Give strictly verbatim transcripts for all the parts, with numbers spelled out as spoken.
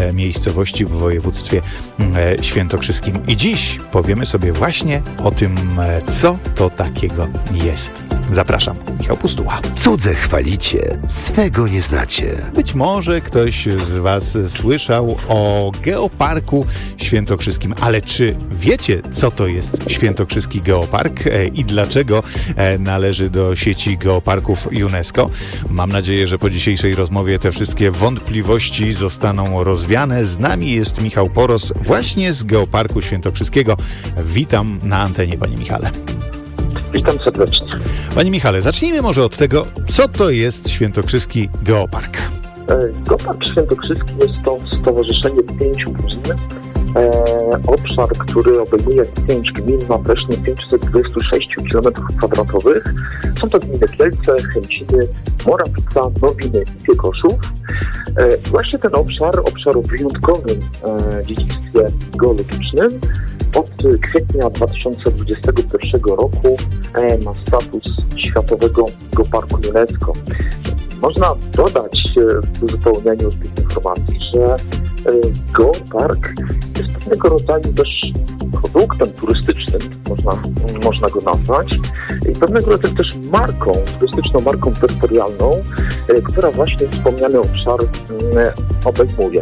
miejscowości w województwie świętokrzyskim. I dziś powiemy sobie właśnie o tym, co to takiego jest. Zapraszam, Michał Pustuła. Cudze chwalicie, swego nie znacie. Być może ktoś z Was słyszał o Geoparku Świętokrzyskim, ale czy wiecie, co to jest Świętokrzyski Geopark i dlaczego należy do sieci geoparków UNESCO? Mam nadzieję, że po dzisiejszej rozmowie te wszystkie wątpliwości zostaną rozwiane. Z nami jest Michał Poros, właśnie z Geoparku Świętokrzyskiego. Witam na antenie, panie Michale. Witam serdecznie. Panie Michale, zacznijmy może od tego, co to jest Świętokrzyski Geopark. Geopark Świętokrzyski jest to stowarzyszenie pięciu gmin. E, obszar, który obejmuje pięć gmin, ma wreszcie pięćset dwadzieścia sześć kilometrów kwadratowych. Są to gminy Kielce, Chęciny, Morawica, Nowiny i Piekoszów. E, właśnie ten obszar, obszar o wyjątkowym e, dziedzictwie geologicznym, od kwietnia dwa tysiące dwudziestego pierwszego roku e, ma status Światowego Geoparku UNESCO. Można dodać w uzupełnieniu tych informacji, że geopark jest pewnego rodzaju też produktem turystycznym, można, można go nazwać, i pewnego rodzaju też marką, turystyczną marką terytorialną, która właśnie wspomniany obszar obejmuje.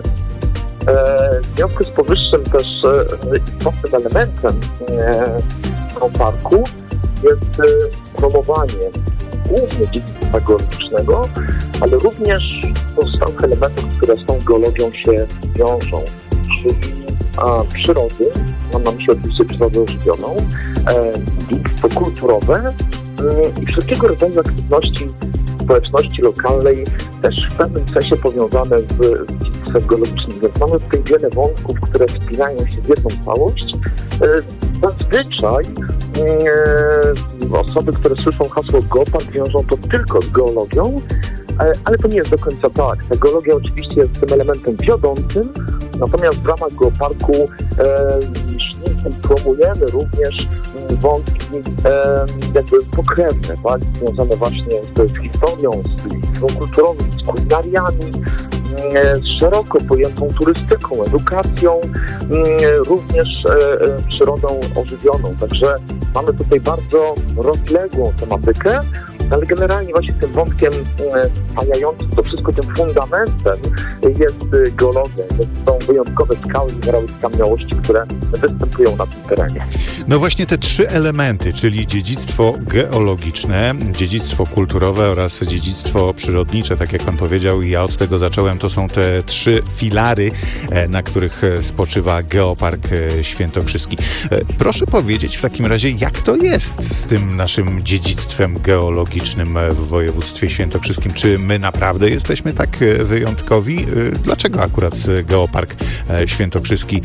W związku z powyższym też istotnym elementem geoparku jest promowanie głównie dziedzictwa geologicznego, ale również pozostałych elementów, które z tą geologią się wiążą, czyli a, przyrody, mam na myśli oczywiście przyrodę ożywioną, e, dziedzictwo kulturowe e, i wszelkiego rodzaju aktywności społeczności lokalnej, też w pewnym sensie powiązane z, z dziedzictwem geologicznym. Więc mamy tutaj wiele wątków, które spinają się w jedną całość. E, zazwyczaj e, osoby, które słyszą hasło geopark, wiążą to tylko z geologią, ale to nie jest do końca tak. Ta geologia oczywiście jest tym elementem wiodącym, natomiast w ramach geoparku e, promujemy również wątki e, jakby pokrewne, tak? Związane właśnie z, z historią, z dziedzictwem kulturowym, z kulinariami, e, z szeroko pojętą turystyką, edukacją, e, również e, przyrodą ożywioną. Także mamy tutaj bardzo rozległą tematykę, ale generalnie właśnie tym wątkiem spajającym to wszystko, tym fundamentem jest geologia. To są wyjątkowe skały, minerały i skamieniałości, które występują na tym terenie. No właśnie te trzy elementy, czyli dziedzictwo geologiczne, dziedzictwo kulturowe oraz dziedzictwo przyrodnicze, tak jak pan powiedział, i ja od tego zacząłem, to są te trzy filary, na których spoczywa Geopark Świętokrzyski. Proszę powiedzieć w takim razie, jak to jest z tym naszym dziedzictwem geologicznym w województwie świętokrzyskim? Czy my naprawdę jesteśmy tak wyjątkowi? Dlaczego akurat Geopark Świętokrzyski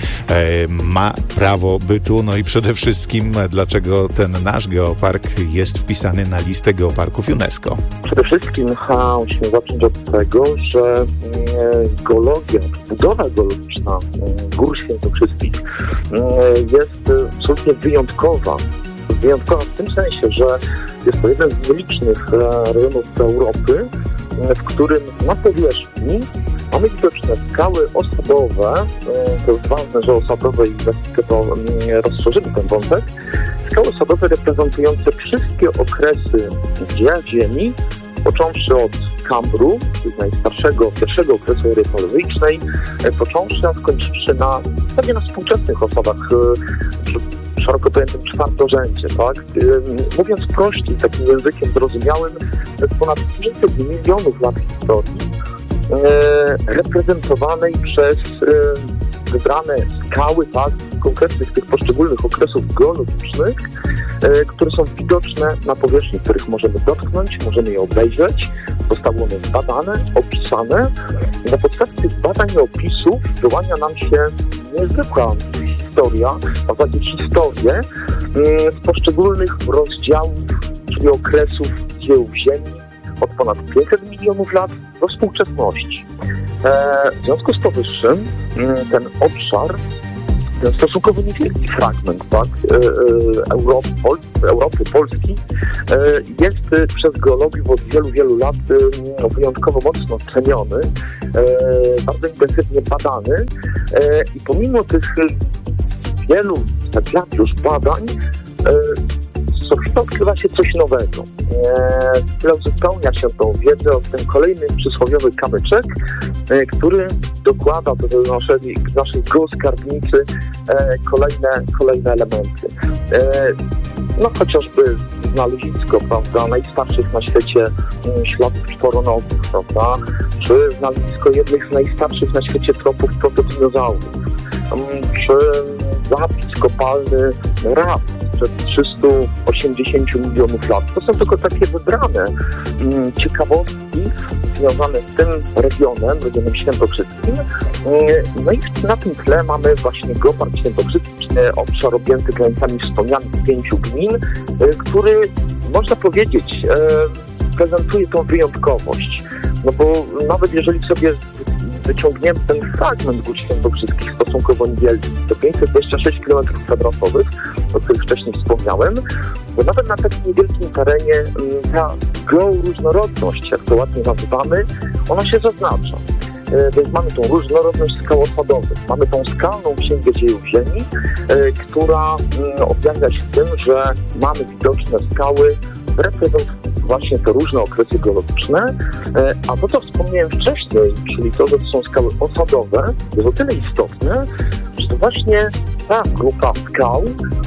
ma prawo bytu? No i przede wszystkim, dlaczego ten nasz geopark jest wpisany na listę geoparków UNESCO? Przede wszystkim musimy zacząć od tego, że geologia, budowa geologiczna Gór Świętokrzyskich jest absolutnie wyjątkowa. Wyjątkowa w tym sensie, że jest to jeden z nielicznych rejonów Europy, w którym na powierzchni mamy widoczne skały osadowe, to jest ważne, że osadowe i za chwilkę to rozszerzymy ten wątek, skały osadowe reprezentujące wszystkie okresy dzieła Ziemi, począwszy od Kambru, czyli najstarszego, pierwszego okresu ery paleozoicznej, począwszy, a skończywszy na, pewnie na współczesnych osadach, szeroko pojętym czwartorzędzie, tak? Mówiąc prościej, takim językiem zrozumiałym, to jest ponad pięćset milionów lat historii e, reprezentowanej przez e, wybrane skały, tak? Konkretnych tych poszczególnych okresów geologicznych, e, które są widoczne na powierzchni, których możemy dotknąć, możemy je obejrzeć. Zostały one zbadane, opisane. Na podstawie tych badań i opisów wyłania nam się niezwykła historia, a w zasadzie historię z poszczególnych rozdziałów, czyli okresów dzieł Ziemi od ponad pięćset milionów lat do współczesności. W związku z powyższym ten obszar ten stosunkowo niewielki fragment, tak, Europy, Pol- Europy, Polski jest przez geologów od wielu, wielu lat wyjątkowo mocno ceniony, bardzo intensywnie badany i pomimo tych wielu tak lat już badań co chwilę odkrywa się coś nowego. Chwilę uzupełnia się tą wiedzę o ten kolejny przysłowiowy kamyczek, który dokłada do naszej, naszej geoskarbnicy kolejne, kolejne elementy. No chociażby znalezisko, prawda, najstarszych na świecie śladów czworonogów, prawda, czy znalezisko jednych z najstarszych na świecie tropów protodinozaurów, czy zapis kopalny rat przed trzysta osiemdziesiąt milionów lat. To są tylko takie wybrane mm, ciekawostki związane z tym regionem, regionem świętokrzyskim. No i na tym tle mamy właśnie Geopark Świętokrzyski, obszar objęty granicami wspomnianych pięciu gmin, który, można powiedzieć, prezentuje tą wyjątkowość. No bo nawet jeżeli sobie wyciągniemy ten fragment Gór Świętokrzyskich stosunkowo niewielki, to pięćset dwadzieścia sześć kilometrów kwadratowych, o których wcześniej wspomniałem, bo nawet na takim niewielkim terenie ta georóżnorodność, jak to ładnie nazywamy, ona się zaznacza. Więc mamy tą różnorodność skał osadowych, mamy tą skalną księgę dziejów Ziemi, która objawia się tym, że mamy widoczne skały reprezentujące właśnie te różne okresy geologiczne, a to, co wspomniałem wcześniej, czyli to, że to są skały osadowe, jest o tyle istotne, że to właśnie ta grupa skał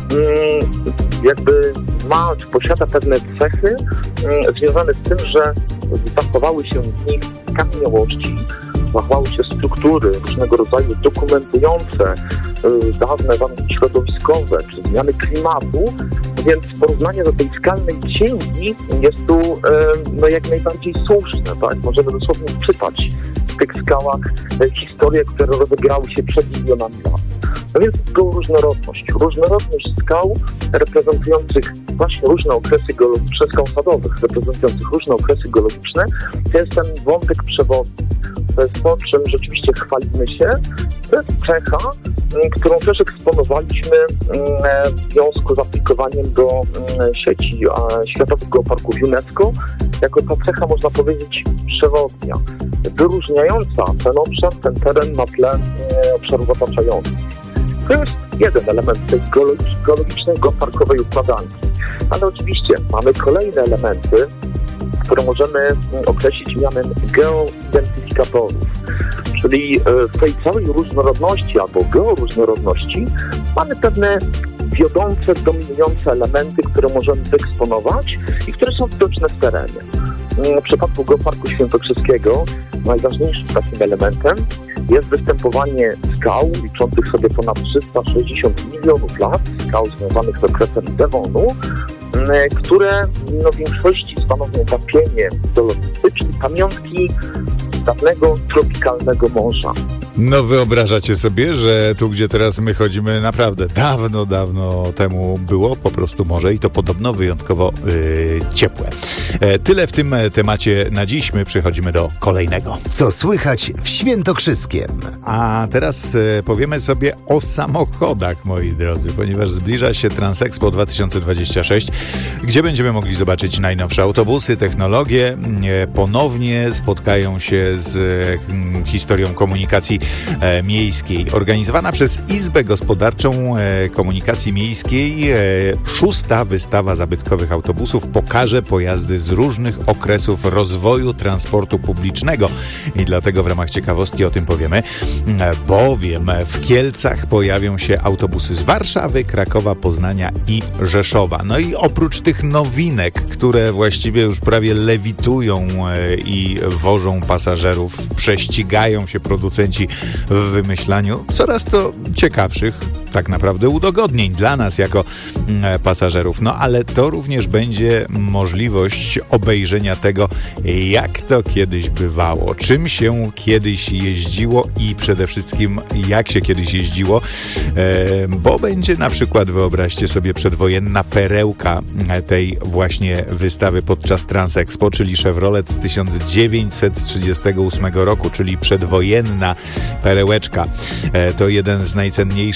jakby ma, czy posiada pewne cechy związane z tym, że zachowały się w nich kamieniołości, zachowały się struktury różnego rodzaju dokumentujące dawne warunki środowiskowe czy zmiany klimatu, więc porównanie do tej skalnej księgi jest tu no, jak najbardziej słuszne. Tak? Możemy dosłownie czytać w tych skałach historie, które rozegrały się przed milionami lat. No więc to różnorodność. Różnorodność skał reprezentujących właśnie różne okresy geologiczne, skał osadowych reprezentujących różne okresy geologiczne, to jest ten wątek przewodni. To jest to, czym rzeczywiście chwalimy się. To jest cecha, którą też eksponowaliśmy w związku z aplikowaniem do sieci Światowych Geoparków UNESCO, jako ta cecha, można powiedzieć, przewodnia, wyróżniająca ten obszar, ten teren na tle obszarów otaczających. To jest jeden element tej geologicznej, geoparkowej układanki. Ale oczywiście mamy kolejne elementy, które możemy określić mianem geoidentyfikatorów. Czyli w tej całej różnorodności albo georóżnorodności mamy pewne wiodące, dominujące elementy, które możemy wyeksponować i które są widoczne w terenie. W przypadku Geoparku Świętokrzyskiego najważniejszym takim elementem jest występowanie skał liczących sobie ponad trzysta sześćdziesiąt milionów lat, skał związanych z okresem Devonu, które no, w większości stanowią wapienie dolomity, czyli pamiątki dawnego tropikalnego morza. No wyobrażacie sobie, że tu, gdzie teraz my chodzimy, naprawdę dawno, dawno temu było po prostu morze i to podobno wyjątkowo yy, ciepłe. E, tyle w tym temacie na dziś. My przechodzimy do kolejnego. Co słychać w Świętokrzyskiem? A teraz e, powiemy sobie o samochodach, moi drodzy, ponieważ zbliża się Transexpo dwa tysiące dwadzieścia sześć, gdzie będziemy mogli zobaczyć najnowsze autobusy, technologie. E, ponownie spotkają się z e, historią komunikacji e, miejskiej. Organizowana przez Izbę Gospodarczą e, Komunikacji Miejskiej e, szósta wystawa zabytkowych autobusów pokaże pojazdy z różnych okresów rozwoju transportu publicznego. I dlatego w ramach ciekawostki o tym powiemy, e, bowiem w Kielcach pojawią się autobusy z Warszawy, Krakowa, Poznania i Rzeszowa. No i oprócz tych nowinek, które właściwie już prawie lewitują e, i wożą pasażerów, prześcigają się producenci w wymyślaniu coraz to ciekawszych tak naprawdę udogodnień dla nas jako e, pasażerów. No ale to również będzie możliwość obejrzenia tego, jak to kiedyś bywało, czym się kiedyś jeździło i przede wszystkim jak się kiedyś jeździło, e, bo będzie na przykład, wyobraźcie sobie, przedwojenna perełka tej właśnie wystawy podczas Transexpo, czyli Chevrolet z tysiąc dziewięćset trzydziestego ósmego roku, czyli przedwojenna perełeczka. E, to jeden z najcenniejszych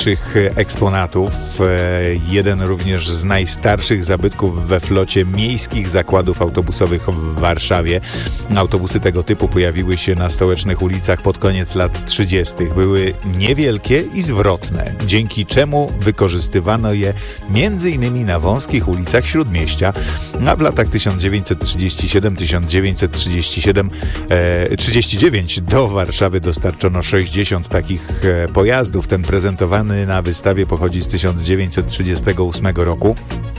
eksponatów. Jeden również z najstarszych zabytków we flocie miejskich zakładów autobusowych w Warszawie. Autobusy tego typu pojawiły się na stołecznych ulicach pod koniec lat trzydziestych. Były niewielkie i zwrotne, dzięki czemu wykorzystywano je między innymi na wąskich ulicach Śródmieścia, a w latach tysiąc dziewięćset trzydziesty siódmy do tysiąc dziewięćset trzydziestego siódmego e, trzydziestego dziewiątego do Warszawy dostarczono sześćdziesiąt takich e, pojazdów. Ten prezentowany na wystawie pochodzi z tysiąc dziewięćset trzydziestego ósmego roku.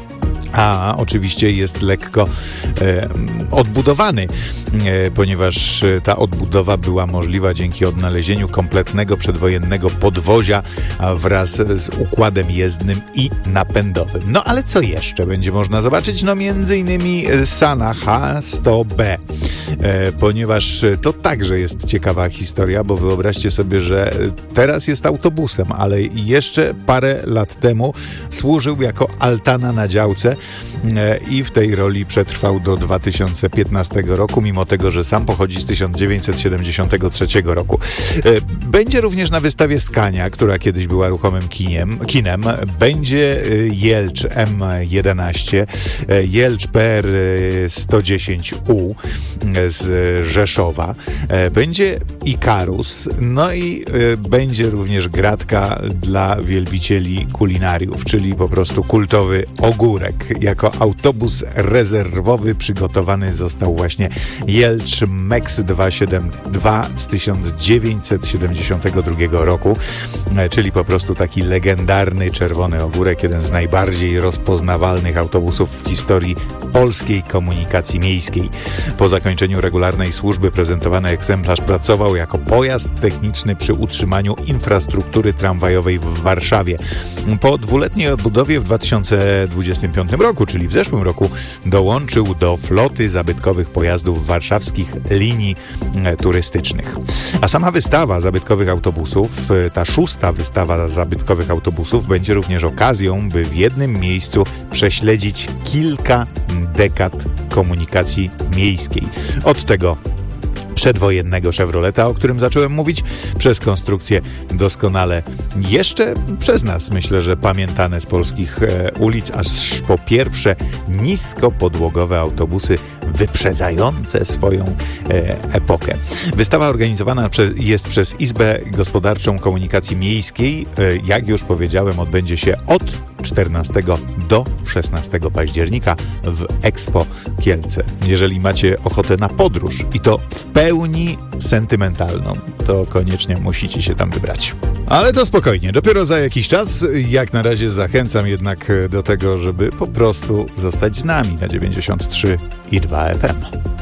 A oczywiście jest lekko e, odbudowany, e, ponieważ ta odbudowa była możliwa dzięki odnalezieniu kompletnego przedwojennego podwozia a wraz z układem jezdnym i napędowym. No ale co jeszcze będzie można zobaczyć? No między innymi Sana H sto B, e, ponieważ to także jest ciekawa historia, bo wyobraźcie sobie, że teraz jest autobusem, ale jeszcze parę lat temu służył jako altana na działce i w tej roli przetrwał do dwa tysiące piętnastego roku, mimo tego, że sam pochodzi z tysiąc dziewięćset siedemdziesiątego trzeciego roku. Będzie również na wystawie Scania, która kiedyś była ruchomym kiniem, kinem. Będzie Jelcz M jedenaście, Jelcz P R sto dziesięć U z Rzeszowa, będzie Ikarus, no i będzie również gratka dla wielbicieli kulinariów, czyli po prostu kultowy ogórek. Jako autobus rezerwowy przygotowany został właśnie Jelcz Mex dwieście siedemdziesiąt dwa z tysiąc dziewięćset siedemdziesiątego drugiego roku, czyli po prostu taki legendarny czerwony ogórek, jeden z najbardziej rozpoznawalnych autobusów w historii polskiej komunikacji miejskiej. Po zakończeniu regularnej służby prezentowany egzemplarz pracował jako pojazd techniczny przy utrzymaniu infrastruktury tramwajowej w Warszawie. Po dwuletniej odbudowie w dwa tysiące dwudziestym piątym roku, czyli w zeszłym roku, dołączył do floty zabytkowych pojazdów warszawskich linii turystycznych. A sama wystawa zabytkowych autobusów, ta szósta wystawa zabytkowych autobusów, będzie również okazją, by w jednym miejscu prześledzić kilka dekad komunikacji miejskiej. Od tego przedwojennego Chevroleta, o którym zacząłem mówić, przez konstrukcję doskonale jeszcze przez nas, myślę, że pamiętane z polskich e, ulic, aż po pierwsze niskopodłogowe autobusy wyprzedzające swoją e, epokę. Wystawa organizowana prze, jest przez Izbę Gospodarczą Komunikacji Miejskiej. E, jak już powiedziałem, odbędzie się od czternastego do szesnastego października w Expo Kielce. Jeżeli macie ochotę na podróż i to w pełni sentymentalną, to koniecznie musicie się tam wybrać. Ale to spokojnie, dopiero za jakiś czas. Jak na razie zachęcam jednak do tego, żeby po prostu zostać z nami na dziewięćdziesiąt trzy i dwa F M.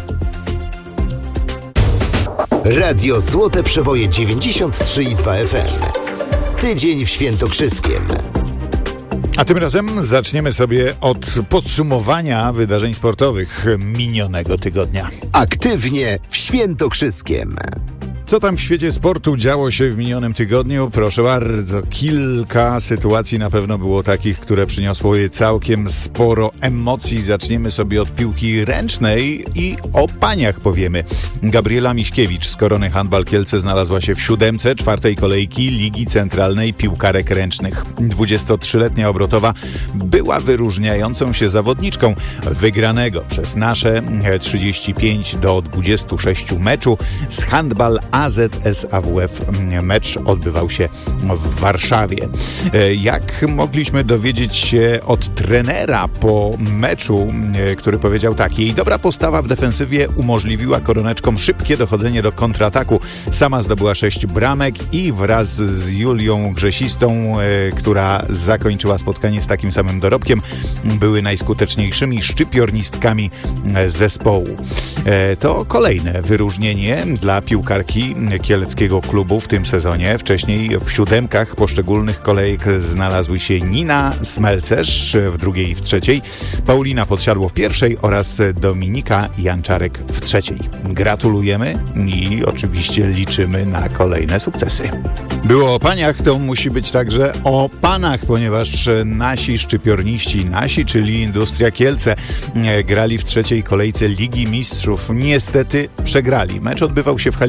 Radio Złote Przeboje dziewięćdziesiąt trzy i dwa F M. Tydzień w Świętokrzyskiem. A tym razem zaczniemy sobie od podsumowania wydarzeń sportowych minionego tygodnia. Aktywnie w Świętokrzyskiem. Co tam w świecie sportu działo się w minionym tygodniu? Proszę bardzo, kilka sytuacji na pewno było takich, które przyniosły całkiem sporo emocji. Zaczniemy sobie od piłki ręcznej i o paniach powiemy. Gabriela Miśkiewicz z Korony Handball Kielce znalazła się w siódemce czwartej kolejki Ligi Centralnej Piłkarek Ręcznych. dwudziestotrzyletnia obrotowa była wyróżniającą się zawodniczką wygranego przez nasze trzydzieści pięć do dwudziestu sześciu meczu z Handball A Z S A W F. Mecz odbywał się w Warszawie. Jak mogliśmy dowiedzieć się od trenera po meczu, który powiedział tak: jej dobra postawa w defensywie umożliwiła koroneczkom szybkie dochodzenie do kontrataku. Sama zdobyła sześć bramek i wraz z Julią Grzesistą, która zakończyła spotkanie z takim samym dorobkiem, były najskuteczniejszymi szczypiornistkami zespołu. To kolejne wyróżnienie dla piłkarki kieleckiego klubu w tym sezonie. Wcześniej w siódemkach poszczególnych kolejek znalazły się Nina Smelcerz w drugiej i w trzeciej, Paulina Podsiadło w pierwszej oraz Dominika Janczarek w trzeciej. Gratulujemy i oczywiście liczymy na kolejne sukcesy. Było o paniach, to musi być także o panach, ponieważ nasi szczypiorniści, nasi, czyli Industria Kielce, grali w trzeciej kolejce Ligi Mistrzów. Niestety przegrali. Mecz odbywał się w hali Legionów.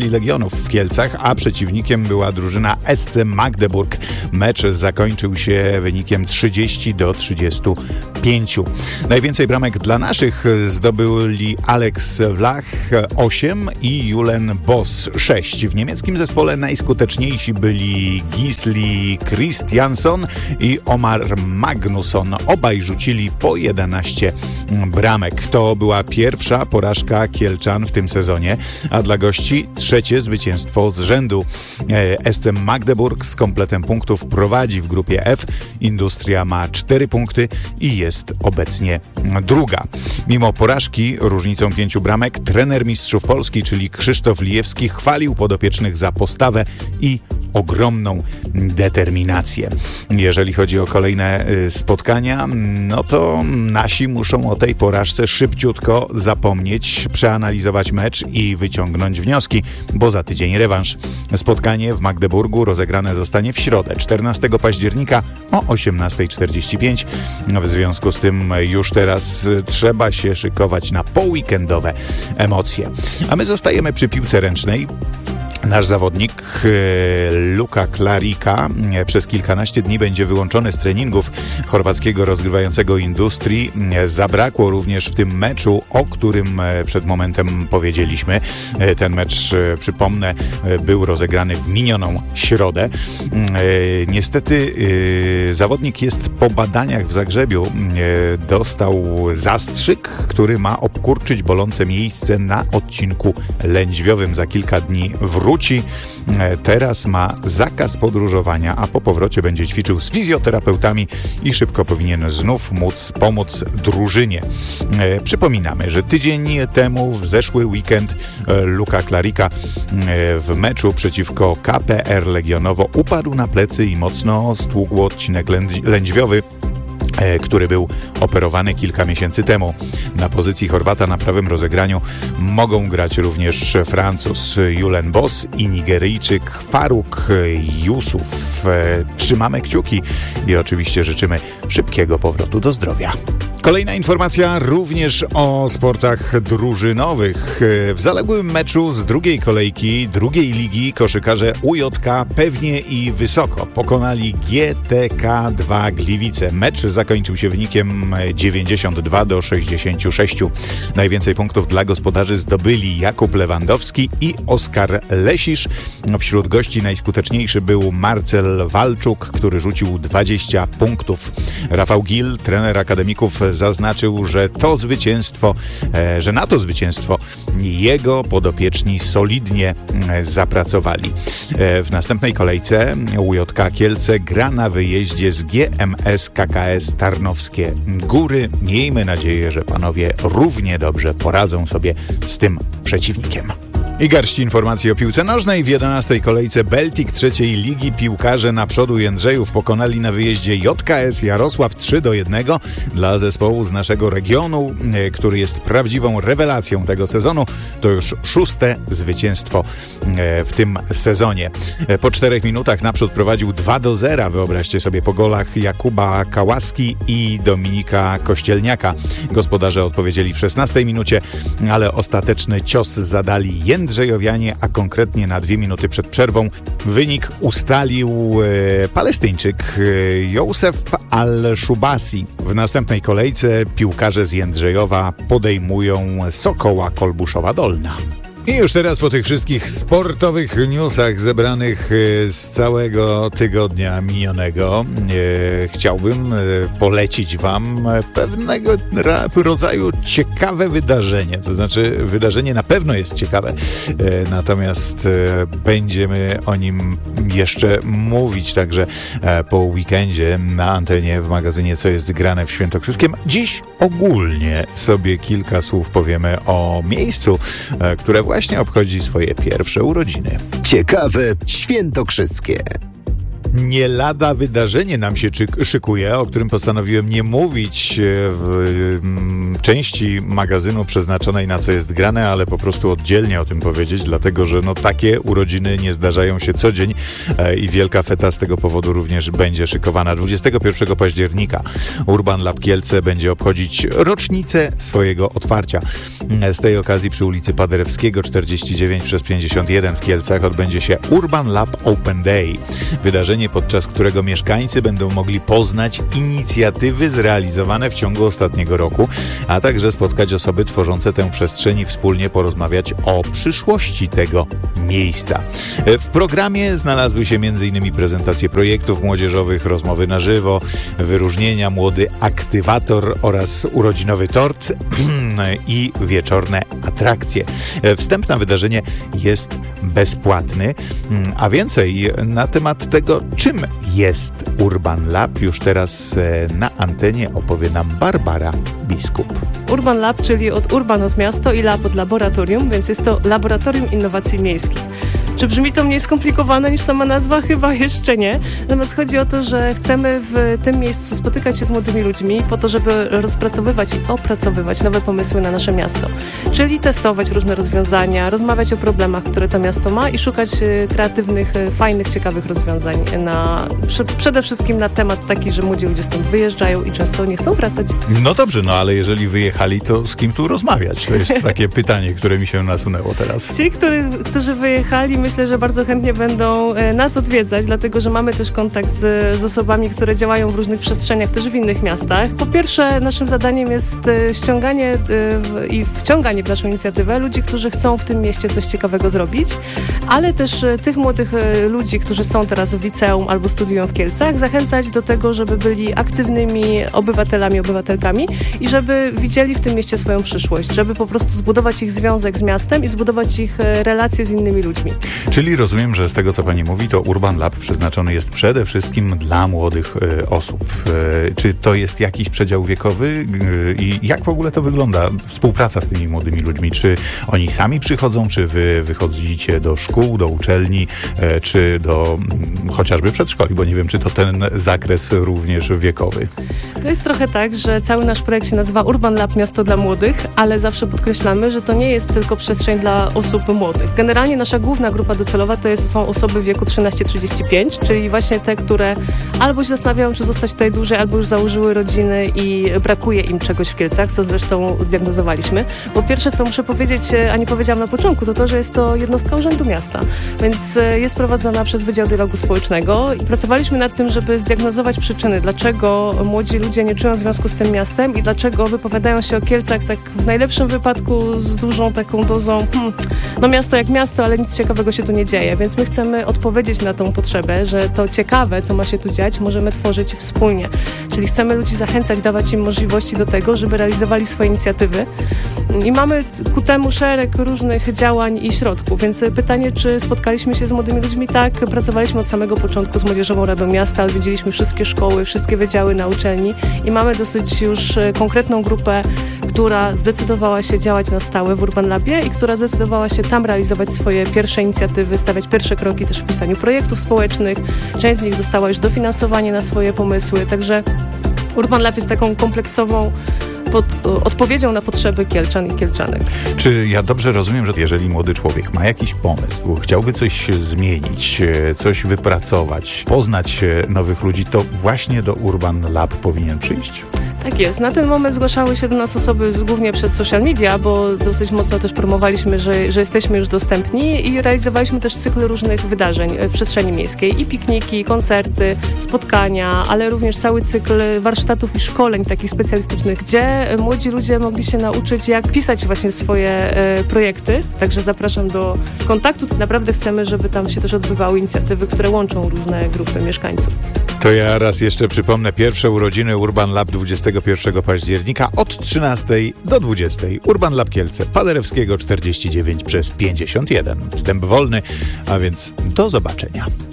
Hiszpanów w Kielcach, a przeciwnikiem była drużyna S C Magdeburg. Mecz zakończył się wynikiem trzydzieści do trzydziestu pięciu. Najwięcej bramek dla naszych zdobyli Alex Vlach osiem i Julen Boss sześć. W niemieckim zespole najskuteczniejsi byli Gisli Christiansson i Omar Magnusson. Obaj rzucili po jedenaście bramek. To była pierwsza porażka Kielczan w tym sezonie, a dla gości trzecie zwycięstwo z rzędu. S C Magdeburg z kompletem punktów prowadzi w grupie F. Industria ma cztery punkty i jest obecnie druga. Mimo porażki różnicą pięciu bramek trener mistrzów Polski, czyli Krzysztof Lijewski, chwalił podopiecznych za postawę i ogromną determinację. Jeżeli chodzi o kolejne spotkania, no to nasi muszą o tej porażce szybciutko zapomnieć, przeanalizować mecz i wyciągnąć wnioski, bo za tydzień rewanż. Spotkanie w Magdeburgu rozegrane zostanie w środę, czternastego października o osiemnasta czterdzieści pięć. W związku z tym już teraz trzeba się szykować na poweekendowe emocje. A my zostajemy przy piłce ręcznej. Nasz zawodnik Luka Klarika przez kilkanaście dni będzie wyłączony z treningów chorwackiego rozgrywającego Industrii. Zabrakło również w tym meczu, o którym przed momentem powiedzieliśmy. Ten mecz, przypomnę, był rozegrany w minioną środę. Niestety zawodnik jest po badaniach w Zagrzebiu. Dostał zastrzyk, który ma obkurczyć bolące miejsce na odcinku lędźwiowym. Za kilka dni wróci. Teraz ma zakaz podróżowania, a po powrocie będzie ćwiczył z fizjoterapeutami i szybko powinien znów móc pomóc drużynie. Przypominamy, że tydzień temu, w zeszły weekend, Luka Klarika w meczu przeciwko K P R Legionowo upadł na plecy i mocno stłukł odcinek lędźwiowy, który był operowany kilka miesięcy temu. Na pozycji Chorwata na prawym rozegraniu mogą grać również Francuz Julen Boss i Nigeryjczyk Faruk Yusuf. Trzymamy kciuki i oczywiście życzymy szybkiego powrotu do zdrowia. Kolejna informacja również o sportach drużynowych. W zaległym meczu z drugiej kolejki drugiej ligi koszykarze U J K pewnie i wysoko pokonali G T K dwa Gliwice. Mecz zakończył się wynikiem dziewięćdziesiąt dwa do sześćdziesięciu sześciu. Najwięcej punktów dla gospodarzy zdobyli Jakub Lewandowski i Oskar Lesisz. Wśród gości najskuteczniejszy był Marcel Walczuk, który rzucił dwadzieścia punktów. Rafał Gil, trener akademików, zaznaczył, że to zwycięstwo, że na to zwycięstwo jego podopieczni solidnie zapracowali. W następnej kolejce U J K Kielce gra na wyjeździe z G M S K K S Tarnowskie Góry. Miejmy nadzieję, że panowie równie dobrze poradzą sobie z tym przeciwnikiem. I garść informacji o piłce nożnej. W jedenastej kolejce Beltik trzeciej ligi piłkarze Naprzódu Jędrzejów pokonali na wyjeździe J K S Jarosław trzy do jednego. Dla zespołu z naszego regionu, który jest prawdziwą rewelacją tego sezonu, to już szóste zwycięstwo w tym sezonie. Po czterech minutach Naprzód prowadził dwa do zera. Wyobraźcie sobie, po golach Jakuba Kałaski i Dominika Kościelniaka. Gospodarze odpowiedzieli w szesnastej minucie, ale ostateczny cios zadali Jędrzejowianie, a konkretnie na dwie minuty przed przerwą wynik ustalił e, Palestyńczyk e, Józef Al-Shubasi. W następnej kolejce piłkarze z Jędrzejowa podejmują Sokoła Kolbuszowa Dolna. I już teraz po tych wszystkich sportowych newsach zebranych z całego tygodnia minionego e, chciałbym polecić wam pewnego rodzaju ciekawe wydarzenie. To znaczy wydarzenie na pewno jest ciekawe, e, natomiast e, będziemy o nim jeszcze mówić także e, po weekendzie na antenie w magazynie Co jest grane w Świętokrzyskiem. Dziś ogólnie sobie kilka słów powiemy o miejscu, e, które właśnie obchodzi swoje pierwsze urodziny. Ciekawe świętokrzyskie. Nie lada wydarzenie nam się czyk- szykuje, o którym postanowiłem nie mówić w mm, części magazynu przeznaczonej na co jest grane, ale po prostu oddzielnie o tym powiedzieć, dlatego że no takie urodziny nie zdarzają się co dzień e, i wielka feta z tego powodu również będzie szykowana. dwudziestego pierwszego października Urban Lab Kielce będzie obchodzić rocznicę swojego otwarcia. Z tej okazji przy ulicy Paderewskiego czterdzieści dziewięć przez pięćdziesiąt jeden w Kielcach odbędzie się Urban Lab Open Day. Wydarzenie, podczas którego mieszkańcy będą mogli poznać inicjatywy zrealizowane w ciągu ostatniego roku, a także spotkać osoby tworzące tę przestrzeń i wspólnie porozmawiać o przyszłości tego miejsca. W programie znalazły się między innymi prezentacje projektów młodzieżowych, rozmowy na żywo, wyróżnienia, młody aktywator oraz urodzinowy tort i wieczorne atrakcje. Wstęp na wydarzenie jest bezpłatny, a więcej na temat tego, czym jest Urban Lab, już teraz na antenie opowie nam Barbara Biskup. Urban Lab, czyli od urban od miasto i lab od laboratorium, więc jest to Laboratorium Innowacji Miejskich. Czy brzmi to mniej skomplikowane niż sama nazwa? Chyba jeszcze nie. Natomiast chodzi o to, że chcemy w tym miejscu spotykać się z młodymi ludźmi po to, żeby rozpracowywać i opracowywać nowe pomysły na nasze miasto. Czyli testować różne rozwiązania, rozmawiać o problemach, które to miasto ma i szukać kreatywnych, fajnych, ciekawych rozwiązań na, przede wszystkim na temat taki, że młodzi ludzie stąd wyjeżdżają i często nie chcą wracać. No dobrze, no ale jeżeli wyjechali, to z kim tu rozmawiać? To jest takie pytanie, które mi się nasunęło teraz. Ci, który, którzy wyjechali, myślę, że bardzo chętnie będą nas odwiedzać, dlatego że mamy też kontakt z, z osobami, które działają w różnych przestrzeniach, też w innych miastach. Po pierwsze, naszym zadaniem jest ściąganie w, i wciąganie w naszą inicjatywę ludzi, którzy chcą w tym mieście coś ciekawego zrobić, ale też tych młodych ludzi, którzy są teraz w liceum albo studiują w Kielcach, zachęcać do tego, żeby byli aktywnymi obywatelami, obywatelkami i żeby widzieli w tym mieście swoją przyszłość, żeby po prostu zbudować ich związek z miastem i zbudować ich relacje z innymi ludźmi. Czyli rozumiem, że z tego, co pani mówi, to Urban Lab przeznaczony jest przede wszystkim dla młodych y, osób. Y, czy to jest jakiś przedział wiekowy y, i jak w ogóle to wygląda? Współpraca z tymi młodymi ludźmi? Czy oni sami przychodzą, czy wy wychodzicie do szkół, do uczelni, y, czy do y, chociażby przedszkoli? Bo nie wiem, czy to ten zakres również wiekowy. To jest trochę tak, że cały nasz projekt się nazywa Urban Lab Miasto dla Młodych, ale zawsze podkreślamy, że to nie jest tylko przestrzeń dla osób młodych. Generalnie nasza główna grupa docelowa to jest, są osoby w wieku trzynaście trzydzieści pięć, czyli właśnie te, które albo się zastanawiają, czy zostać tutaj dłużej, albo już założyły rodziny i brakuje im czegoś w Kielcach, co zresztą zdiagnozowaliśmy. Bo pierwsze, co muszę powiedzieć, a nie powiedziałam na początku, to to, że jest to jednostka Urzędu Miasta, więc jest prowadzona przez Wydział Dialogu Społecznego i pracowaliśmy nad tym, żeby zdiagnozować przyczyny, dlaczego młodzi ludzie nie czują związku z tym miastem i dlaczego wypowiadają się o Kielcach tak w najlepszym wypadku z dużą taką dozą hmm, no miasto jak miasto, ale nic ciekawego się tu nie dzieje, więc my chcemy odpowiedzieć na tą potrzebę, że to ciekawe, co ma się tu dziać, możemy tworzyć wspólnie. Czyli chcemy ludzi zachęcać, dawać im możliwości do tego, żeby realizowali swoje inicjatywy i mamy ku temu szereg różnych działań i środków, więc pytanie, czy spotkaliśmy się z młodymi ludźmi? Tak, pracowaliśmy od samego początku z Młodzieżową Radą Miasta, odwiedziliśmy wszystkie szkoły, wszystkie wydziały na uczelni i mamy dosyć już konkretną grupę, która zdecydowała się działać na stałe w Urban Labie i która zdecydowała się tam realizować swoje pierwsze inicjatywy, stawiać pierwsze kroki też w pisaniu projektów społecznych. Część z nich dostała już dofinansowanie na swoje pomysły, także Urban Lab jest taką kompleksową pod, odpowiedzią na potrzeby Kielczan i Kielczanek. Czy ja dobrze rozumiem, że jeżeli młody człowiek ma jakiś pomysł, chciałby coś zmienić, coś wypracować, poznać nowych ludzi, to właśnie do Urban Lab powinien przyjść? Tak jest. Na ten moment zgłaszały się do nas osoby głównie przez social media, bo dosyć mocno też promowaliśmy, że, że jesteśmy już dostępni i realizowaliśmy też cykl różnych wydarzeń w przestrzeni miejskiej. I pikniki, koncerty, spotkania, ale również cały cykl warsztatów i szkoleń takich specjalistycznych, gdzie młodzi ludzie mogli się nauczyć, jak pisać właśnie swoje e, projekty. Także zapraszam do kontaktu. Naprawdę chcemy, żeby tam się też odbywały inicjatywy, które łączą różne grupy mieszkańców. To ja raz jeszcze przypomnę pierwsze urodziny Urban Lab dwudziestego pierwszego października od trzynastej do dwudziestej. Urban Lab Kielce, Paderewskiego czterdzieści dziewięć przez pięćdziesiąt jeden. Wstęp wolny, a więc do zobaczenia.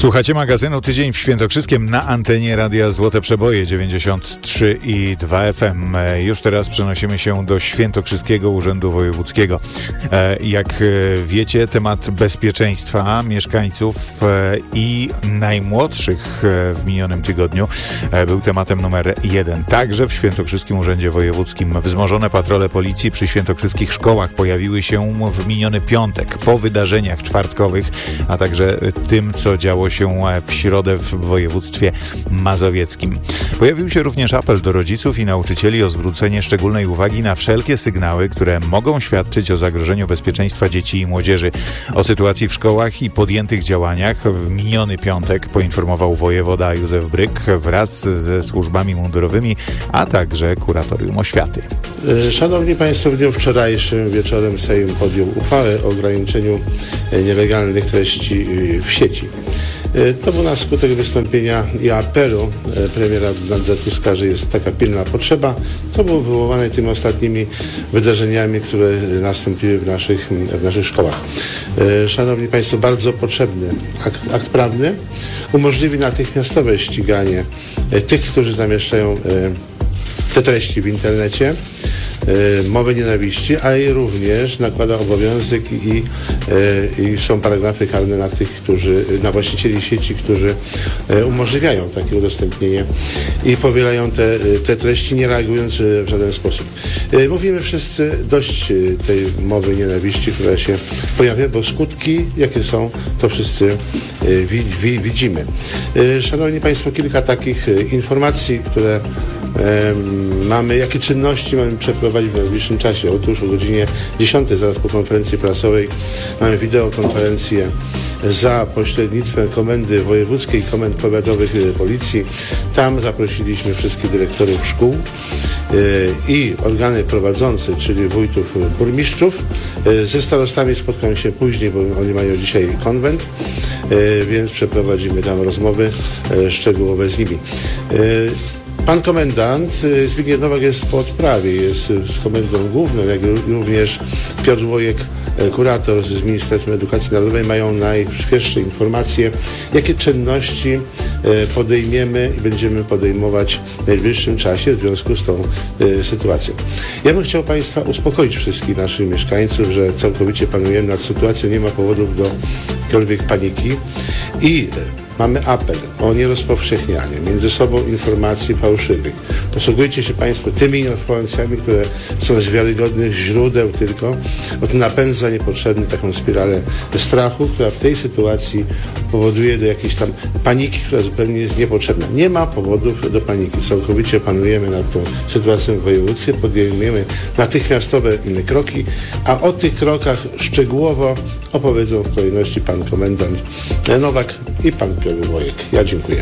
Słuchacie magazynu Tydzień w Świętokrzyskiem na antenie Radia Złote Przeboje dziewięćdziesiąt trzy i dwa F M. Już teraz przenosimy się do Świętokrzyskiego Urzędu Wojewódzkiego. Jak wiecie, temat bezpieczeństwa mieszkańców i najmłodszych w minionym tygodniu był tematem numer jeden. Także w Świętokrzyskim Urzędzie Wojewódzkim wzmożone patrole policji przy świętokrzyskich szkołach pojawiły się w miniony piątek po wydarzeniach czwartkowych, a także tym, co działo się w środę w województwie mazowieckim. Pojawił się również apel do rodziców i nauczycieli o zwrócenie szczególnej uwagi na wszelkie sygnały, które mogą świadczyć o zagrożeniu bezpieczeństwa dzieci i młodzieży. O sytuacji w szkołach i podjętych działaniach w miniony piątek poinformował wojewoda Józef Bryk wraz ze służbami mundurowymi, a także Kuratorium Oświaty. Szanowni Państwo, w dniu wczorajszym wieczorem Sejm podjął uchwałę o ograniczeniu nielegalnych treści w sieci. To był na skutek wystąpienia i apelu premiera Donalda Tuska, że jest taka pilna potrzeba. To było wywołane tymi ostatnimi wydarzeniami, które nastąpiły w naszych, w naszych szkołach. Szanowni Państwo, bardzo potrzebny akt, akt prawny umożliwi natychmiastowe ściganie tych, którzy zamieszczają te treści w internecie, y, mowy nienawiści, a i również nakłada obowiązek i, y, i są paragrafy karne na tych, którzy, na właścicieli sieci, którzy y, umożliwiają takie udostępnienie i powielają te, te treści, nie reagując w żaden sposób. Y, mówimy wszyscy dość y, tej mowy nienawiści, która się pojawia, bo skutki, jakie są, to wszyscy y, wi, wi, widzimy. Y, Szanowni Państwo, kilka takich y, informacji, które mamy, jakie czynności mamy przeprowadzić w najbliższym czasie. Otóż o godzinie dziesiątej, zaraz po konferencji prasowej, mamy wideokonferencję za pośrednictwem Komendy Wojewódzkiej, Komend Powiatowych Policji. Tam zaprosiliśmy wszystkich dyrektorów szkół i organy prowadzące, czyli wójtów, burmistrzów. Ze starostami spotkam się później, bo oni mają dzisiaj konwent, więc przeprowadzimy tam rozmowy szczegółowe z nimi. Pan komendant Zbigniew Nowak jest po odprawie, jest z komendą główną, jak również Piotr Łojek, kurator z Ministerstwem Edukacji Narodowej, mają najświeższe informacje, jakie czynności podejmiemy i będziemy podejmować w najbliższym czasie w związku z tą sytuacją. Ja bym chciał Państwa uspokoić wszystkich naszych mieszkańców, że całkowicie panujemy nad sytuacją, nie ma powodów do jakiejkolwiek paniki i mamy apel o nierozpowszechnianie między sobą informacji fałszywych. Posługujcie się Państwo tymi informacjami, które są z wiarygodnych źródeł tylko, bo to napędza niepotrzebnie taką spiralę strachu, która w tej sytuacji powoduje do jakiejś tam paniki, która zupełnie jest niepotrzebna. Nie ma powodów do paniki. Całkowicie panujemy nad tą sytuacją w województwie, podejmujemy natychmiastowe kroki, a o tych krokach szczegółowo opowiedzą w kolejności pan komendant Nowak i pan Piotr Łojek. Ja dziękuję.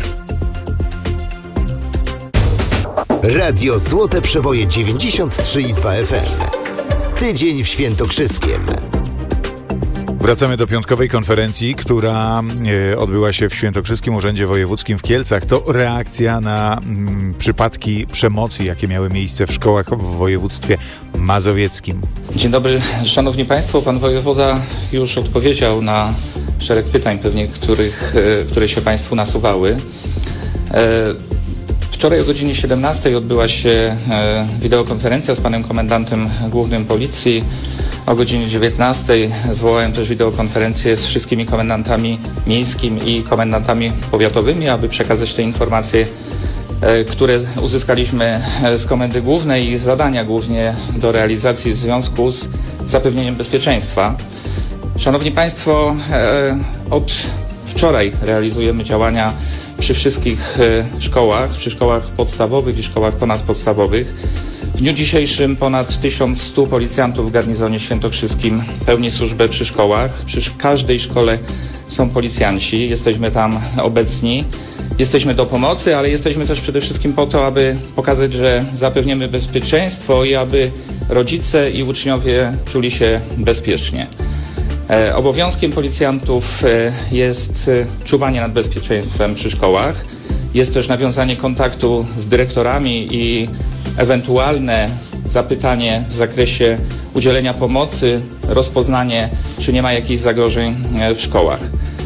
Radio Złote Przeboje dziewięćdziesiąt trzy i dwa F M. Tydzień w Świętokrzyskiem. Wracamy do piątkowej konferencji, która e, odbyła się w Świętokrzyskim Urzędzie Wojewódzkim w Kielcach. To reakcja na m, przypadki przemocy, jakie miały miejsce w szkołach w województwie mazowieckim. Dzień dobry, szanowni państwo. Pan wojewoda już odpowiedział na szereg pytań pewnie, których, e, które się państwu nasuwały. E, Wczoraj o godzinie siedemnastej odbyła się e, wideokonferencja z panem komendantem głównym policji. O godzinie dziewiętnastej zwołałem też wideokonferencję z wszystkimi komendantami miejskimi i komendantami powiatowymi, aby przekazać te informacje, e, które uzyskaliśmy z Komendy Głównej i zadania głównie do realizacji w związku z zapewnieniem bezpieczeństwa. Szanowni państwo, e, od wczoraj realizujemy działania przy wszystkich szkołach, przy szkołach podstawowych i szkołach ponadpodstawowych. W dniu dzisiejszym ponad tysiąc sto policjantów w garnizonie świętokrzyskim pełni służbę przy szkołach. Przy każdej szkole są policjanci, jesteśmy tam obecni. Jesteśmy do pomocy, ale jesteśmy też przede wszystkim po to, aby pokazać, że zapewniamy bezpieczeństwo i aby rodzice i uczniowie czuli się bezpiecznie. Obowiązkiem policjantów jest czuwanie nad bezpieczeństwem przy szkołach. Jest też nawiązanie kontaktu z dyrektorami i ewentualne zapytanie w zakresie udzielenia pomocy, rozpoznanie, czy nie ma jakichś zagrożeń w szkołach.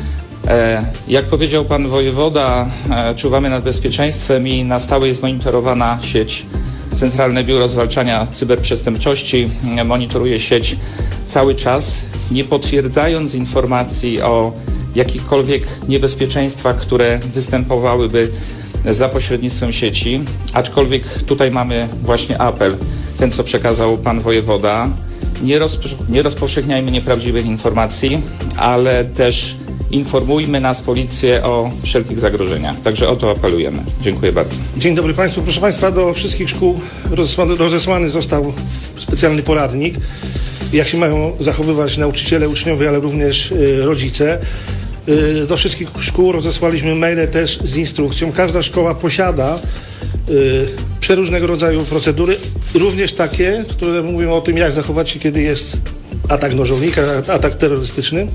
Jak powiedział pan wojewoda, czuwamy nad bezpieczeństwem i na stałe jest monitorowana sieć. Centralne Biuro Zwalczania Cyberprzestępczości monitoruje sieć cały czas, nie potwierdzając informacji o jakichkolwiek niebezpieczeństwach, które występowałyby za pośrednictwem sieci. Aczkolwiek tutaj mamy właśnie apel, ten co przekazał pan wojewoda. Nie, rozpo, nie rozpowszechniajmy nieprawdziwych informacji, ale też informujmy nas, policję, o wszelkich zagrożeniach. Także o to apelujemy. Dziękuję bardzo. Dzień dobry Państwu. Proszę Państwa, do wszystkich szkół rozesłany, rozesłany został specjalny poradnik, jak się mają zachowywać nauczyciele, uczniowie, ale również y, rodzice. Y, do wszystkich szkół rozesłaliśmy maile też z instrukcją. Każda szkoła posiada y, przeróżnego rodzaju procedury, również takie, które mówią o tym, jak zachować się, kiedy jest atak nożownika, atak terrorystyczny.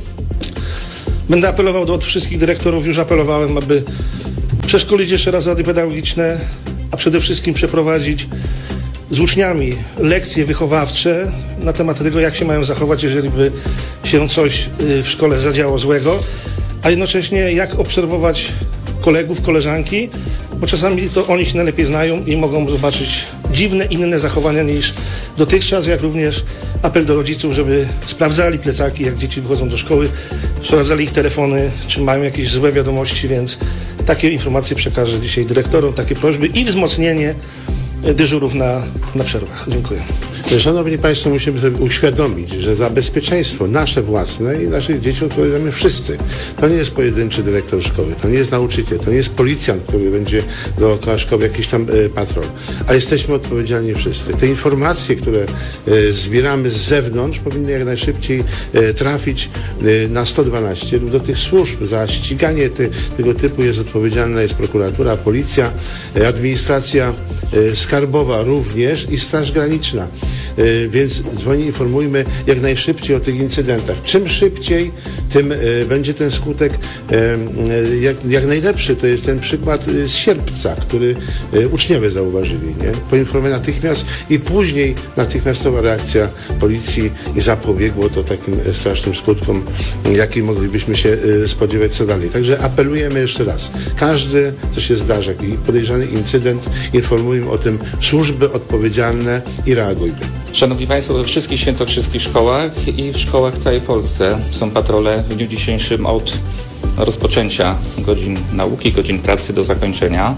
Będę apelował do wszystkich dyrektorów, już apelowałem, aby przeszkolić jeszcze raz rady pedagogiczne, a przede wszystkim przeprowadzić z uczniami lekcje wychowawcze na temat tego, jak się mają zachować, jeżeli by się coś w szkole zadziało złego, a jednocześnie jak obserwować kolegów, koleżanki, bo czasami to oni się najlepiej znają i mogą zobaczyć dziwne, inne zachowania niż dotychczas, jak również apel do rodziców, żeby sprawdzali plecaki, jak dzieci wychodzą do szkoły, sprawdzali ich telefony, czy mają jakieś złe wiadomości, więc takie informacje przekażę dzisiaj dyrektorom, takie prośby i wzmocnienie dyżurów na, na przerwach. Dziękuję. Szanowni Państwo, musimy sobie uświadomić, że za bezpieczeństwo nasze własne i naszych dzieci odpowiadamy wszyscy. To nie jest pojedynczy dyrektor szkoły, to nie jest nauczyciel, to nie jest policjant, który będzie dookoła szkoły jakiś tam y, patrol, a jesteśmy odpowiedzialni wszyscy. Te informacje, które y, zbieramy z zewnątrz, powinny jak najszybciej y, trafić y, na sto dwanaście lub do tych służb. Za ściganie ty, tego typu jest odpowiedzialna jest prokuratura, policja, y, administracja y, skarbowa również i Straż Graniczna. Yy, więc dzwoni, informujmy jak najszybciej o tych incydentach. Czym szybciej, tym yy, będzie ten skutek yy, jak, jak najlepszy. To jest ten przykład yy, z sierpca, który yy, uczniowie zauważyli. Nie? Poinformowali natychmiast i później natychmiastowa reakcja policji i zapobiegło to takim yy, strasznym skutkom, yy, jakiej moglibyśmy się yy, spodziewać co dalej. Także apelujemy jeszcze raz. Każdy, co się zdarza, jakiś podejrzany incydent, informujmy o tym służby odpowiedzialne i reagujmy. Szanowni Państwo, we wszystkich świętokrzyskich szkołach i w szkołach w całej Polsce są patrole w dniu dzisiejszym od rozpoczęcia godzin nauki, godzin pracy do zakończenia.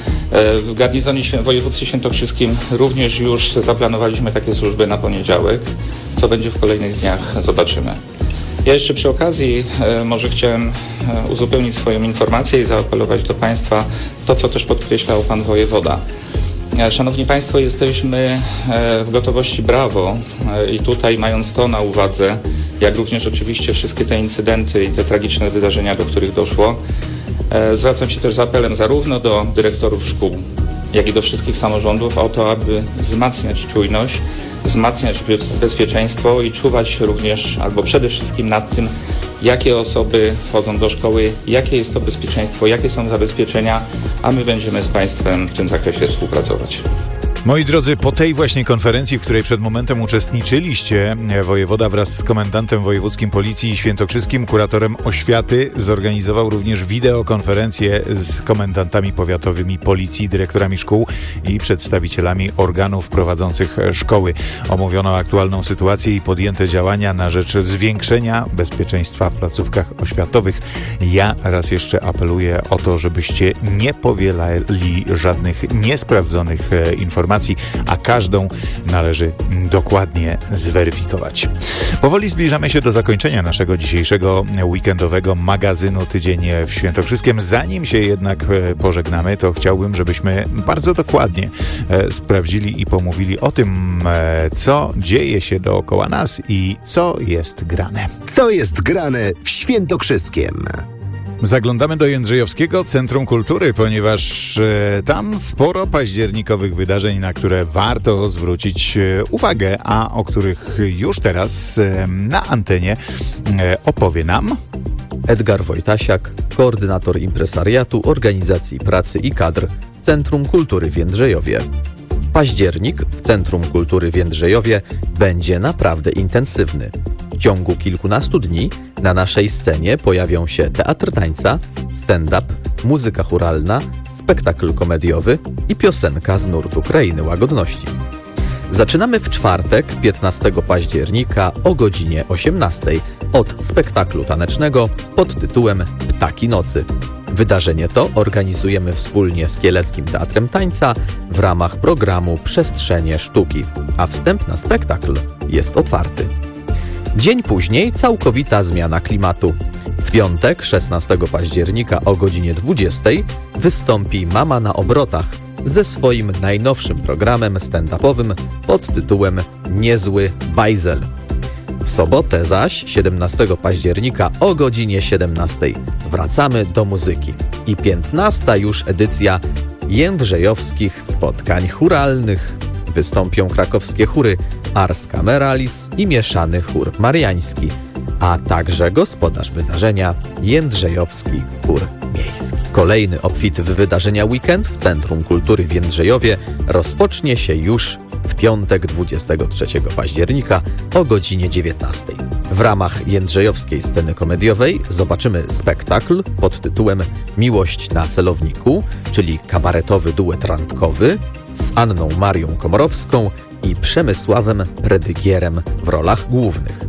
W garnizonie w województwie świętokrzyskim również już zaplanowaliśmy takie służby na poniedziałek. Co będzie w kolejnych dniach, zobaczymy. Ja jeszcze przy okazji e, może chciałem e, uzupełnić swoją informację i zaapelować do Państwa to, co też podkreślał Pan wojewoda. Szanowni Państwo, jesteśmy w gotowości brawo i tutaj mając to na uwadze, jak również oczywiście wszystkie te incydenty i te tragiczne wydarzenia, do których doszło, zwracam się też z apelem zarówno do dyrektorów szkół, jak i do wszystkich samorządów o to, aby wzmacniać czujność, wzmacniać bezpieczeństwo i czuwać również, albo przede wszystkim nad tym, jakie osoby wchodzą do szkoły, jakie jest to bezpieczeństwo, jakie są zabezpieczenia, a my będziemy z Państwem w tym zakresie współpracować. Moi drodzy, po tej właśnie konferencji, w której przed momentem uczestniczyliście, wojewoda wraz z komendantem wojewódzkim Policji Świętokrzyskim, kuratorem oświaty, zorganizował również wideokonferencję z komendantami powiatowymi Policji, dyrektorami szkół i przedstawicielami organów prowadzących szkoły. Omówiono aktualną sytuację i podjęte działania na rzecz zwiększenia bezpieczeństwa w placówkach oświatowych. Ja raz jeszcze apeluję o to, żebyście nie powielali żadnych niesprawdzonych informacji, a każdą należy dokładnie zweryfikować. Powoli zbliżamy się do zakończenia naszego dzisiejszego weekendowego magazynu Tydzień w Świętokrzyskiem. Zanim się jednak pożegnamy, to chciałbym, żebyśmy bardzo dokładnie sprawdzili i pomówili o tym, co dzieje się dookoła nas i co jest grane. Co jest grane w Świętokrzyskiem? Zaglądamy do Jędrzejowskiego Centrum Kultury, ponieważ e, tam sporo październikowych wydarzeń, na które warto zwrócić e, uwagę, a o których już teraz e, na antenie e, opowie nam Edgar Wojtasiak, koordynator impresariatu, organizacji pracy i kadr Centrum Kultury w Jędrzejowie. Październik w Centrum Kultury w Jędrzejowie będzie naprawdę intensywny. W ciągu kilkunastu dni na naszej scenie pojawią się teatr tańca, stand-up, muzyka chóralna, spektakl komediowy i piosenka z nurtu Krainy Łagodności. Zaczynamy w czwartek, piętnastego października o godzinie osiemnastej od spektaklu tanecznego pod tytułem Ptaki Nocy. Wydarzenie to organizujemy wspólnie z Kieleckim Teatrem Tańca w ramach programu Przestrzenie Sztuki, a wstęp na spektakl jest otwarty. Dzień później całkowita zmiana klimatu. W piątek, szesnastego października o godzinie dwudziestej wystąpi Mama na obrotach ze swoim najnowszym programem stand-upowym pod tytułem Niezły bajzel. W sobotę zaś, siedemnastego października o godzinie siedemnastej wracamy do muzyki i piętnasta już edycja jędrzejowskich spotkań chóralnych. Wystąpią krakowskie chóry Ars Cameralis i mieszany chór mariański, a także gospodarz wydarzenia Jędrzejowski Chór Miejski. Kolejny obfity w wydarzenia weekend w Centrum Kultury w Jędrzejowie rozpocznie się już w piątek dwudziestego trzeciego października o godzinie dziewiętnastej. W ramach jędrzejowskiej sceny komediowej zobaczymy spektakl pod tytułem Miłość na celowniku, czyli kabaretowy duet randkowy z Anną Marią Komorowską i Przemysławem Predygierem w rolach głównych.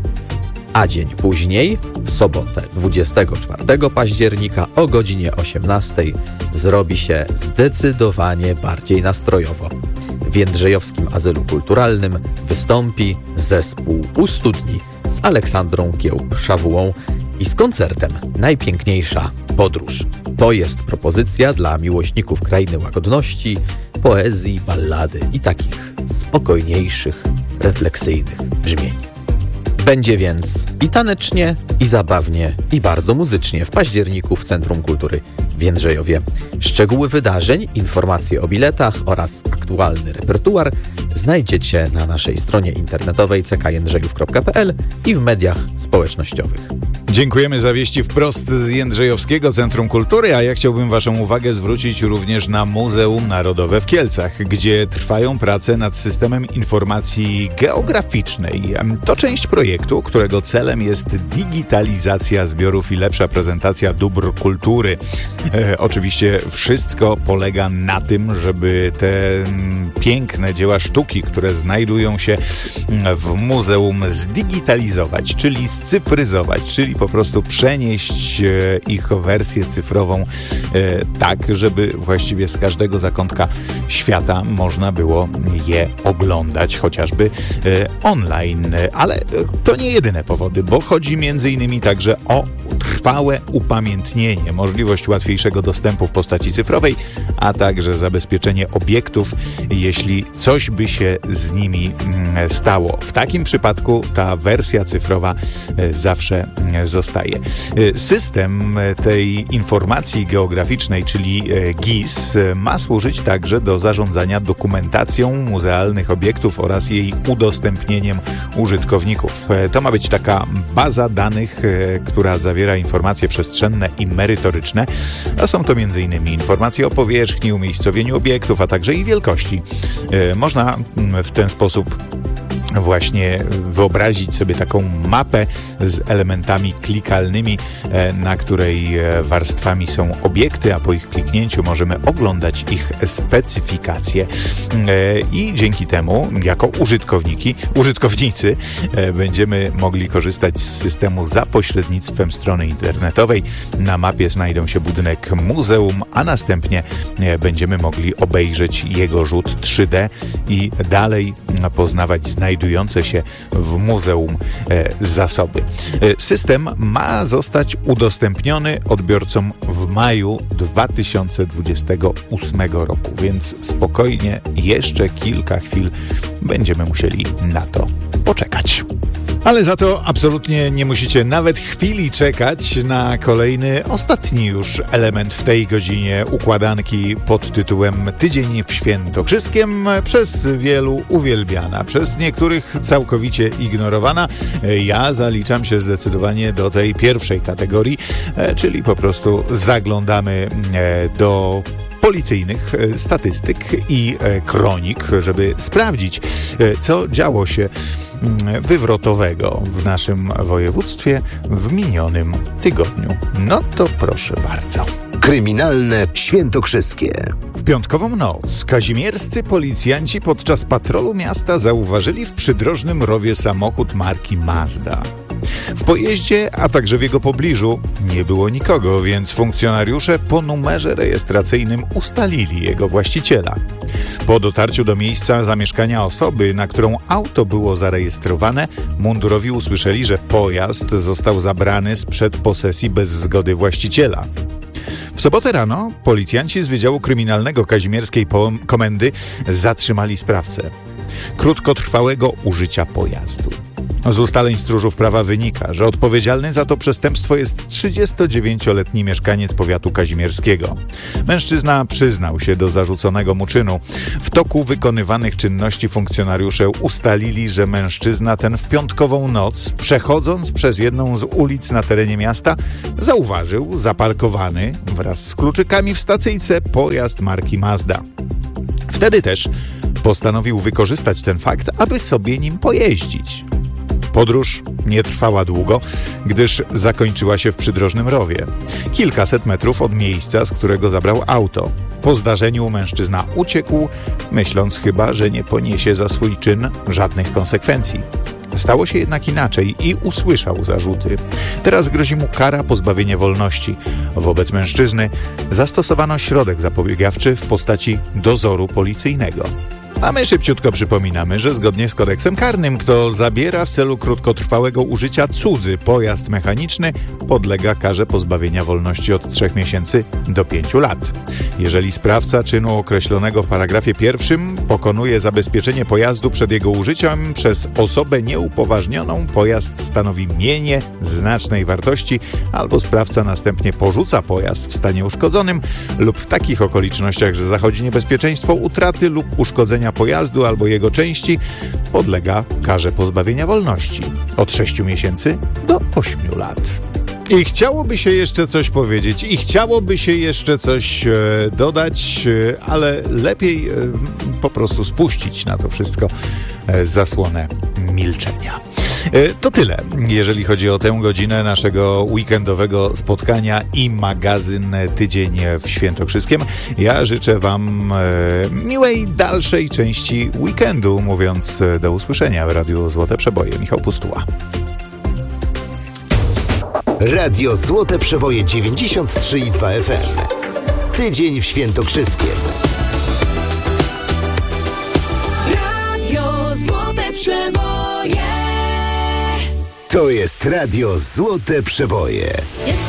A dzień później, w sobotę dwudziestego czwartego października o godzinie osiemnastej zrobi się zdecydowanie bardziej nastrojowo. W Jędrzejowskim Azylu Kulturalnym wystąpi zespół U Studni z Aleksandrą Kiełb-Szawułą i z koncertem Najpiękniejsza podróż. To jest propozycja dla miłośników Krainy Łagodności, poezji, ballady i takich spokojniejszych, refleksyjnych brzmień. Będzie więc i tanecznie, i zabawnie, i bardzo muzycznie w październiku w Centrum Kultury w Jędrzejowie. Szczegóły wydarzeń, informacje o biletach oraz aktualny repertuar znajdziecie na naszej stronie internetowej c k jędrzejów kropka p l i w mediach społecznościowych. Dziękujemy za wieści wprost z Jędrzejowskiego Centrum Kultury, a ja chciałbym Waszą uwagę zwrócić również na Muzeum Narodowe w Kielcach, gdzie trwają prace nad systemem informacji geograficznej. To część projektu, którego celem jest digitalizacja zbiorów i lepsza prezentacja dóbr kultury. E, oczywiście wszystko polega na tym, żeby te m, piękne dzieła sztuki, które znajdują się w muzeum, zdigitalizować, czyli scyfryzować, czyli po prostu przenieść e, ich wersję cyfrową e, tak, żeby właściwie z każdego zakątka świata można było je oglądać, chociażby e, online. Ale to nie jedyne powody, bo chodzi między innymi także o trwałe upamiętnienie, możliwość łatwiejszego dostępu w postaci cyfrowej, a także zabezpieczenie obiektów, jeśli coś by się z nimi stało. W takim przypadku ta wersja cyfrowa zawsze zostaje. System tej informacji geograficznej, czyli G I S, ma służyć także do zarządzania dokumentacją muzealnych obiektów oraz jej udostępnieniem użytkowników. To ma być taka baza danych, która zawiera informacje przestrzenne i merytoryczne, a są to między innymi informacje o powierzchni, umiejscowieniu obiektów, a także ich wielkości. Można w ten sposób właśnie wyobrazić sobie taką mapę z elementami klikalnymi, na której warstwami są obiekty, a po ich kliknięciu możemy oglądać ich specyfikacje. I dzięki temu, jako użytkowniki, użytkownicy, będziemy mogli korzystać z systemu za pośrednictwem strony internetowej. Na mapie znajdą się budynek muzeum, a następnie będziemy mogli obejrzeć jego rzut trzy D i dalej poznawać znajdujące się w muzeum e, zasoby. E, system ma zostać udostępniony odbiorcom w maju dwa tysiące dwudziestego ósmego roku, więc spokojnie jeszcze kilka chwil będziemy musieli na to poczekać. Ale za to absolutnie nie musicie nawet chwili czekać na kolejny, ostatni już element w tej godzinie układanki pod tytułem Tydzień w Świętokrzyskiem, przez wielu uwielbiana, przez niektórych całkowicie ignorowana. Ja zaliczam się zdecydowanie do tej pierwszej kategorii, czyli po prostu zaglądamy do policyjnych statystyk i kronik, żeby sprawdzić, co działo się wywrotowego w naszym województwie w minionym tygodniu. No to proszę bardzo. Kryminalne świętokrzyskie. W piątkową noc kazimierscy policjanci podczas patrolu miasta zauważyli w przydrożnym rowie samochód marki Mazda. W pojeździe, a także w jego pobliżu nie było nikogo, więc funkcjonariusze po numerze rejestracyjnym ustalili jego właściciela. Po dotarciu do miejsca zamieszkania osoby, na którą auto było zarejestrowane, mundurowi usłyszeli, że pojazd został zabrany sprzed posesji bez zgody właściciela. W sobotę rano policjanci z Wydziału Kryminalnego Kazimierskiej Komendy zatrzymali sprawcę krótkotrwałego użycia pojazdu. Z ustaleń stróżów prawa wynika, że odpowiedzialny za to przestępstwo jest trzydziestodziewięcioletni mieszkaniec powiatu kazimierskiego. Mężczyzna przyznał się do zarzuconego mu czynu. W toku wykonywanych czynności funkcjonariusze ustalili, że mężczyzna ten w piątkową noc, przechodząc przez jedną z ulic na terenie miasta, zauważył zaparkowany wraz z kluczykami w stacyjce pojazd marki Mazda. Wtedy też postanowił wykorzystać ten fakt, aby sobie nim pojeździć. Podróż nie trwała długo, gdyż zakończyła się w przydrożnym rowie, kilkaset metrów od miejsca, z którego zabrał auto. Po zdarzeniu mężczyzna uciekł, myśląc chyba, że nie poniesie za swój czyn żadnych konsekwencji. Stało się jednak inaczej i usłyszał zarzuty. Teraz grozi mu kara pozbawienia wolności. Wobec mężczyzny zastosowano środek zapobiegawczy w postaci dozoru policyjnego. A my szybciutko przypominamy, że zgodnie z kodeksem karnym, kto zabiera w celu krótkotrwałego użycia cudzy pojazd mechaniczny, podlega karze pozbawienia wolności od trzech miesięcy do pięciu lat. Jeżeli sprawca czynu określonego w paragrafie pierwszym pokonuje zabezpieczenie pojazdu przed jego użyciem przez osobę nieupoważnioną, pojazd stanowi mienie znacznej wartości, albo sprawca następnie porzuca pojazd w stanie uszkodzonym lub w takich okolicznościach, że zachodzi niebezpieczeństwo utraty lub uszkodzenia pojazdu albo jego części, podlega karze pozbawienia wolności od sześciu miesięcy do ośmiu lat. I chciałoby się jeszcze coś powiedzieć, i chciałoby się jeszcze coś e, dodać, e, ale lepiej e, po prostu spuścić na to wszystko e, zasłonę milczenia. E, to tyle, jeżeli chodzi o tę godzinę naszego weekendowego spotkania i magazyn Tydzień w Świętokrzyskiem. Ja życzę Wam e, miłej dalszej części weekendu, mówiąc e, do usłyszenia w Radiu Złote Przeboje. Michał Pustuła. Radio Złote Przeboje dziewięćdziesiąt trzy i dwa F M. Tydzień w Świętokrzyskiem. Radio Złote Przeboje. To jest Radio Złote Przeboje.